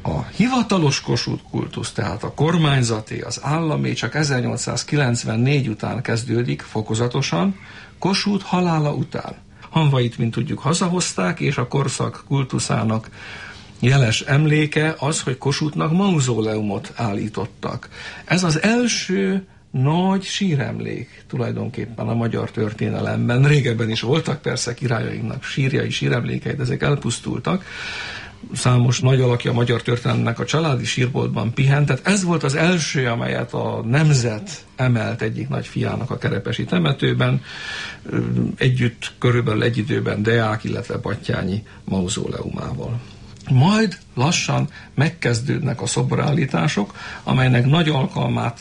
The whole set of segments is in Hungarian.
A hivatalos Kossuth kultusz, tehát a kormányzati, az állami csak 1894 után kezdődik fokozatosan, Kossuth halála után. Hamvait, mint tudjuk, hazahozták, és a korszak kultuszának jeles emléke az, hogy Kossuthnak mauzóleumot állítottak. Ez az első nagy síremlék tulajdonképpen a magyar történelemben. Régebben is voltak persze királyainknak sírjai, síremlékei, de ezek elpusztultak. Számos nagy alakja a magyar történelemnek a családi sírboltban pihent, tehát ez volt az első, amelyet a nemzet emelt egyik nagy fiának a Kerepesi temetőben, együtt körülbelül egy időben Deák, illetve Batthyány mauzóleumával. Majd lassan megkezdődnek a szoborállítások, amelynek nagy alkalmát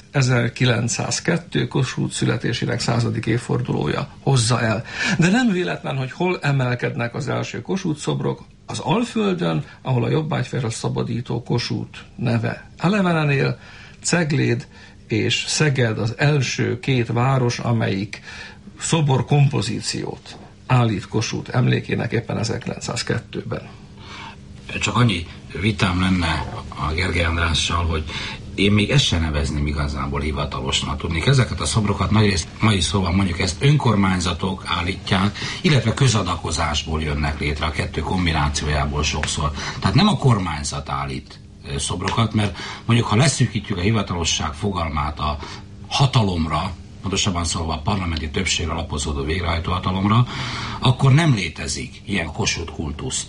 1902 Kossuth születésének 100. évfordulója hozza el. De nem véletlen, hogy hol emelkednek az első Kossuth szobrok, az Alföldön, ahol a jobbágyfejre szabadító Kossuth neve elevenen él, Cegléd és Szeged az első két város, amelyik szobor kompozíciót állít Kossuth emlékének éppen 1902-ben. Csak annyi vitám lenne a Gergely Andrással, hogy én még ezt sem nevezném igazából hivatalosnak. Tudnék, ezeket a szobrokat nagyrészt mai szóval mondjuk ezt önkormányzatok állítják, illetve közadakozásból jönnek létre, a kettő kombinációjából sokszor. Tehát nem a kormányzat állít szobrokat, mert mondjuk ha leszűkítjük a hivatalosság fogalmát a hatalomra, pontosabban szólva a parlamenti többségre alapozódó végrehajtó hatalomra, akkor nem létezik ilyen Kossuth kultuszt.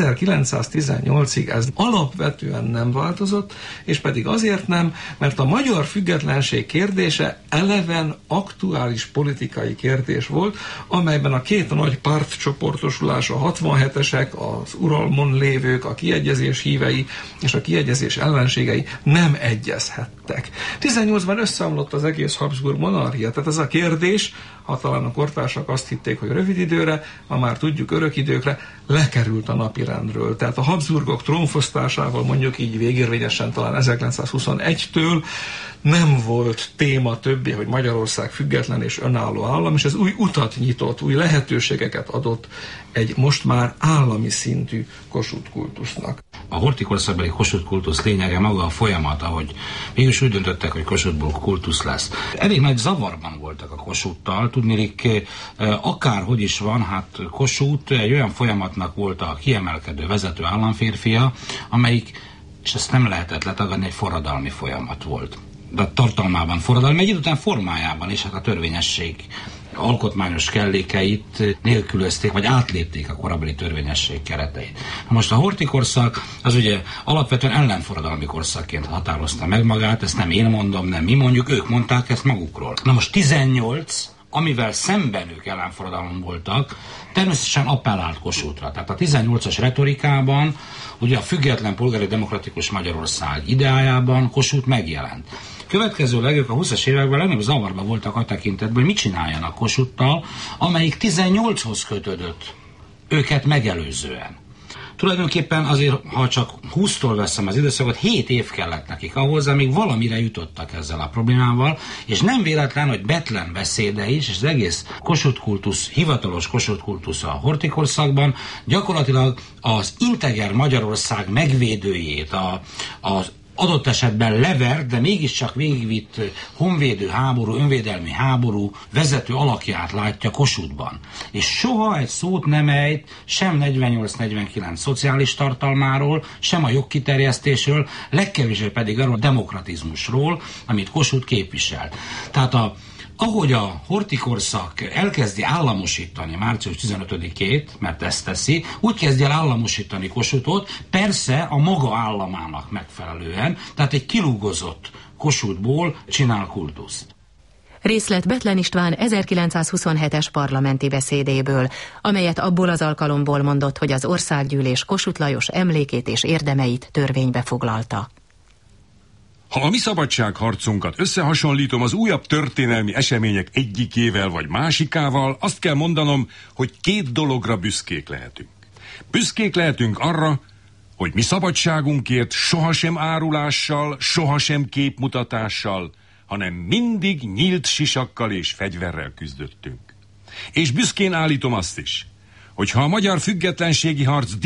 1918-ig ez alapvetően nem változott, és pedig azért nem, mert a magyar függetlenség kérdése eleven aktuális politikai kérdés volt, amelyben a két nagy pártcsoportosulás, a 67-esek, az uralmon lévők, a kiegyezés hívei és a kiegyezés ellenségei nem egyezhettek. 18-ban összeomlott az egész Habsburg monarchia. Tehát ez a kérdés, ha talán a kortársak azt hitték, hogy rövid időre, ha már tudjuk örök időkre, lekerült a napirendről. Tehát a Habsburgok trónfosztásával mondjuk így végérvényesen talán 1921-től nem volt téma többé, hogy Magyarország független és önálló állam, és ez új utat nyitott, új lehetőségeket adott egy most már állami szintű Kossuth kultusznak. A horthy-korszakbeli Kossuth kultusz lényege maga a folyamat, ahogy mégis úgy döntöttek, hogy Kossuthból kultusz lesz. Elég nagy zavarban voltak a Kossuth-tal, tudniillik, akárhogy is van, hát Kossuth egy olyan folyamatnak volt a kiemelkedő vezető államférfia, amelyik, és ezt nem lehetett letagadni, egy forradalmi folyamat volt. De tartalmában forradalmi, egy idő után formájában is, hát a törvényesség alkotmányos kellékeit nélkülözték, vagy átlépték a korabeli törvényesség kereteit. Most a horthy-korszak az ugye alapvetően ellenforradalmi korszakként határozta meg magát, ezt nem én mondom, nem mi mondjuk, ők mondták ezt magukról. Na most 18, amivel szemben ők ellenforradalom voltak, természetesen appellált Kossuthra. Tehát a 18-as retorikában, ugye a független polgári demokratikus Magyarország ideájában Kossuth megjelent. Következőleg ők a 20-as években legnagyobb zavarban voltak a tekintetben, hogy mit csináljanak Kossuth-tal, amelyik 18-hoz kötődött őket megelőzően. Tulajdonképpen azért, ha csak 20-tól veszem az időszakot, 7 év kellett nekik ahhoz, amíg valamire jutottak ezzel a problémával, és nem véletlen, hogy Bethlen beszéde is, és az egész Kossuth kultusz, hivatalos Kossuth kultusz a horthy-korszakban gyakorlatilag az integer Magyarország megvédőjét, az adott esetben levert, de mégiscsak végigvitt honvédő háború, önvédelmi háború vezető alakját látja Kossuthban. És soha egy szót nem ejt sem 48-49 szociális tartalmáról, sem a jogkiterjesztésről, legkevésbé pedig arról a demokratizmusról, amit Kossuth képvisel. Tehát ahogy a horthy-korszak elkezdi államosítani március 15-ét, mert ezt teszi, úgy kezdi el államosítani Kossuthot, persze a maga államának megfelelően, tehát egy kilúgozott Kossuthból csinál kultuszt. Részlet Bethlen István 1927-es parlamenti beszédéből, amelyet abból az alkalomból mondott, hogy az Országgyűlés Kossuth Lajos emlékét és érdemeit törvénybe foglalta. Ha a mi szabadságharcunkat összehasonlítom az újabb történelmi események egyikével vagy másikával, azt kell mondanom, hogy 2 dologra büszkék lehetünk. Büszkék lehetünk arra, hogy mi szabadságunkért sohasem árulással, sohasem képmutatással, hanem mindig nyílt sisakkal és fegyverrel küzdöttünk. És büszkén állítom azt is, hogy ha a magyar függetlenségi harc